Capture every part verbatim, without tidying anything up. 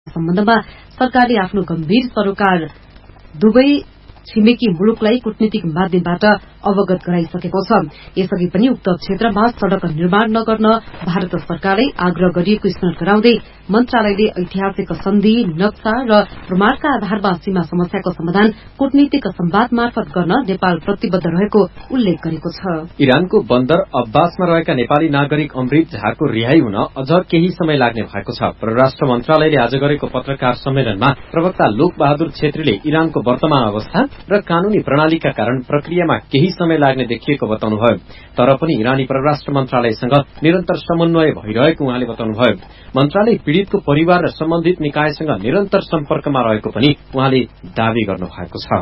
सम्बन्धमा सरकारले आफ्नो गम्भीर सरोकार दुवै छिमेकी मुलुकलाई कूटनीतिक माध्यमबाट अवगत गराइसकेको छ। यसअघि पनि उक्त क्षेत्रमा सड़क निर्माण नगर्न भारत सरकारलाई आग्रह गरिएको स्मरण गराउँदै मन्त्रालयले ऐतिहासिक सन्धि नक्सा र प्रमाणका आधारमा सीमा समस्याको समाधान कूटनीतिक संवाद मार्फत गर्न नेपाल प्रतिबद्ध रहेको उल्लेख गरेको छ। इरानको बन्दर अब्बासमा रहेका नेपाली नागरिक अमृत झाको रिहाई हुन अझ केही समय लाग्ने भएको छ। परराष्ट्र मन्त्रालयले आज गरेको पत्रकार सम्मेलनमा प्रवक्ता लोक बहादुर छेत्रीले इरानको वर्तमान अवस्था र कानूनी प्रणालीका कारण प्रक्रियामा केही समय लाग्ने देखिएको बताउनुभयो। तर पनि इरानी परराष्ट्र मन्त्रालयसँग निरन्तर समन्वय भइरहेको उहाँले बताउनुभयो। मन्त्रालय पीड़ितको परिवार र सम्बन्धित निकायसँग निरन्तर सम्पर्कमा रहेको पनि उहाँले दावी गर्नुभएको छ।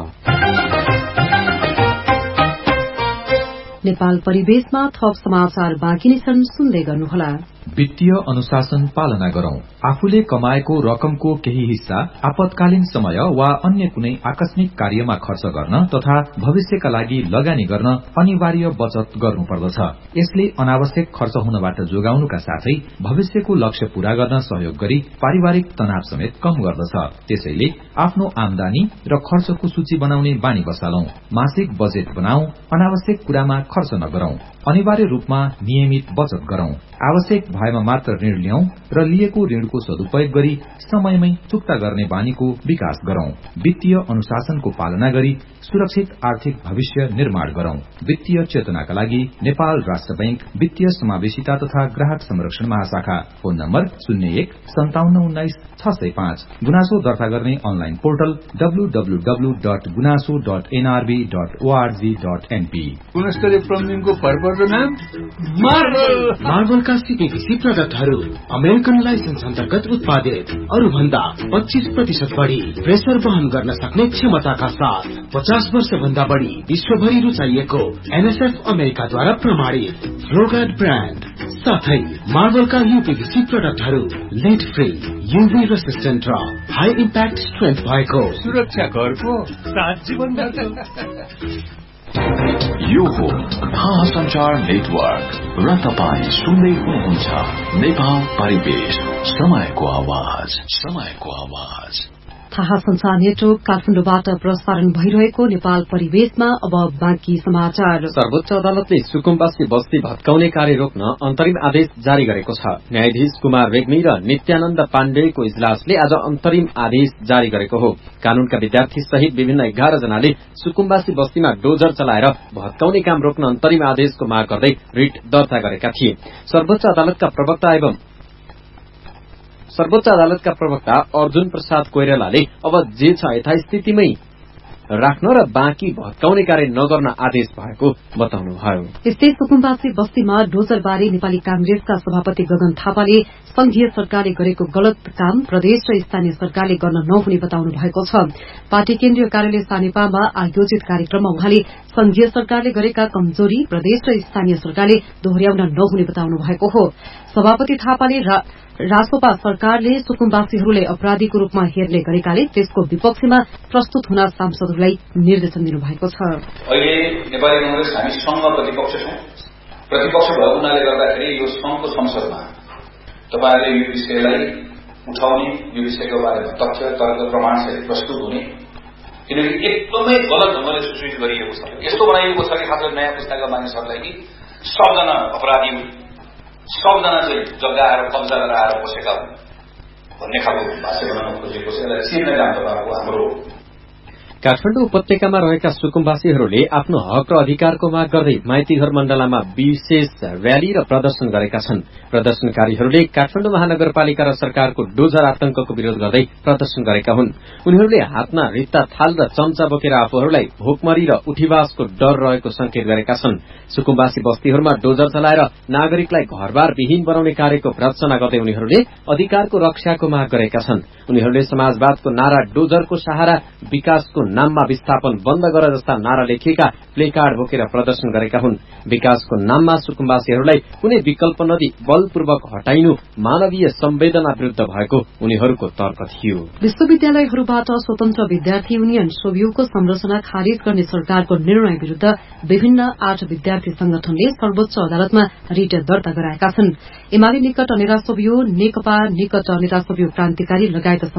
नेपाल परिवेशमा थप समाचार बाँकी नै छन्, सुन्दै गर्नुहोला। वित्तीय अनुशासन पालना गरौं। आफूले कमाएको रकमको केही हिस्सा आपतकालीन समय वा अन्य कुनै आकस्मिक कार्यमा खर्च गर्न तथा भविष्यका लागि लगानी गर्न अनिवार्य बचत गर्नुपर्दछ। यसले अनावश्यक खर्च हुनबाट जोगाउनुका साथै भविष्यको लक्ष्य पूरा गर्न सहयोग गरी पारिवारिक तनाव समेत कम गर्दछ। त्यसैले आफ्नो आमदानी र खर्चको सूची बनाउने बानी बसालौं। मासिक बजेट बनाऊ, अनावश्यक कुरामा खर्च नगरौं। अनिवार्य रूपमा नियमित बचत गरौं। आवश्यक भएमा मात्र ऋण लियौं र लिएको ऋणको सदुपयोग गरी समयमै चुक्ता गर्ने बानीको विकास गरौं। वित्तीय अनुशासनको पालना गरी सुरक्षित आर्थिक भविष्य निर्माण गरौं। वित्तीय चेतनाका लागि नेपाल राष्ट्र बैंक वित्तीय समावेशिता तथा ग्राहक संरक्षण महाशाखा। फोन नम्बर शून्य एक सन्ताउन्न उन्नाइस छ सय पाँच। गुनासो दर्ता गर्ने online portal W W W dot गुनासो dot NRB dot ORG dot NP. गुणस्तरीय प्लम्बिङको भरपर्दो नाम मार्बल। मार्बलका सीपीभीसी प्रडक्टहरू अमेरिकन लाइसेन्स अन्तर्गत उत्पादित, अरूभन्दा पच्चीस प्रतिशत बढ़ी प्रेसर वहन गर्न सक्ने क्षमताका साथ पचास वर्ष भन्दा बढ़ी विश्वभरि रुचाइएको एनएसएफ अमेरिकाद्वारा प्रमाणित रोगार्ड ब्रान्ड साथै मार्बलका यूपीभीसी प्रडक्टहरू लेड फ्री, यूभी रेसिस्टेन्ट र हाई इम्प्याक्ट स्ट्रेन्थ भएको सुरक्षा घरको सात जीवन यो हो महासञ्चार नेटवर्क र तपाईँ सुन्दै हुनुहुन्छ नेपाल परिवेश, समयको आवाज, समयको आवाज। थाहा संचार नेटवर्क काठमाडौँबाट प्रसारण भइरहेको नेपाल परिवेशमा अब बाँकी समाचार। सर्वोच्च अदालतले सुकुम्बासी बस्ती भत्काउने कार्य रोक्न अन्तरिम आदेश जारी गरेको छ। न्यायाधीश कुमार रेग्मी र नित्यानन्द पाण्डेको इजलासले आज अन्तरिम आदेश जारी गरेको हो। कानूनका विद्यार्थी सहित विभिन्न एघार जनाले सुकुम्बासी बस्तीमा डोजर चलाएर भत्काउने काम रोक्न अन्तरिम आदेशको माग गर्दै रिट दर्ता गरेका थिए। सर्वोच्च अदालतका प्रवक्ता एवं सर्वोच्च अदालतका प्रवक्ता अर्जुन प्रसाद कोइरालाले अब जे छ यथास्थितिमै राख्न र बाँकी भत्काउने कार्य नगर्न आदेश भएको बताउनुभयो। यस्तै सुकुम्बासी बस्तीमा डोजरबारे नेपाली कांग्रेसका सभापति गगन थापाले संघीय सरकारले गरेको गलत काम प्रदेश र स्थानीय सरकारले गर्न नहुने बताउनु भएको छ। पार्टी केन्द्रीय कार्यालय सानेपामा आयोजित कार्यक्रममा उहाँले संघीय सरकारले गरेका कमजोरी प्रदेश र स्थानीय सरकारले दोहोर्याउन नहुने बताउनु भएको हो। सभापति थापाले रासोपा सरकारले सुकुम्बासीहरूलाई अपराधीको रूपमा हेर्ने गरेकाले त्यसको विपक्षमा प्रस्तुत हुन सांसदहरूलाई निर्देशन दिनुभएको छ। अहिले नेपाली कांग्रेस हामी संघ प्रतिपक्ष छौं। प्रतिपक्ष भएको हुनाले गर्दाखेरि यो संघको संसदमा तपाईहरुले यो विषयलाई उठाउने, यो विषयको बारेमा तथ्य तर्क प्रमाण सहित प्रस्तुत हुने, किनकि एकदमै गलत ढंगले सूचित गरिएको छ। यस्तो बनाइएको छ कि खास गरी नयाँ पुस्ताका मानिसहरूलाई कि सबजना अपराधी सबजना चाहिँ जग्गा आएर कब्जा गरेर आएर बसेका हुन् भन्ने खालको भाष्य बनाउन खोजेको छ। यसलाई चिर्ने काम तपाईँको हाम्रो। काठमाडौँ उपत्यकामा रहेका सुकुम्बासीहरूले आफ्नो हक र अधिकारको माग गर्दै माइतीघर मण्डलामा विशेष र्याली र प्रदर्शन गरेका छन्। प्रदर्शनकारीहरूले काठमाडौँ महानगरपालिका र सरकारको डोजर आतंकको विरोध गर्दै प्रदर्शन गरेका हुन्। उनीहरूले हातमा रित्ता थाल र चम्चा बोकेर आफूहरूलाई भोकमरी र उठीवासको डर रहेको संकेत गरेका छन्। सुकुम्बासी बस्तीहरूमा डोजर चलाएर नागरिकलाई घरबार विहीन बनाउने कार्यको भर्त्सना गर्दै उनीहरूले अधिकारको रक्षाको माग गरेका छन्। उनीहरूले समाजवादको नारा डोजरको सहारा विकासको नाममा विस्थापन बन्द गर जस्ता नारा लेखिएका प्लेकार्ड बोकेर प्रदर्शन गरेका हुन्। विकासको नाममा सुकुम्बासीहरूलाई कुनै विकल्प नदी बलपूर्वक हटाइनु मानवीय संवेदना विरूद्ध भएको उनीहरूको तर्क थियो। विश्वविद्यालयहरूबाट स्वतन्त्र विद्यार्थी युनियन सोभियुको संरचना खारिज गर्ने सरकारको निर्णय विरूद्ध विभिन्न आठ विद्यार्थी संगठनले सर्वोच्च अदालतमा रिट दर्ता गराएका छन्। एमाले निकट नेता सोभियु, नेकपा निकट नेता सोभियु क्रान्तिकारी लगायत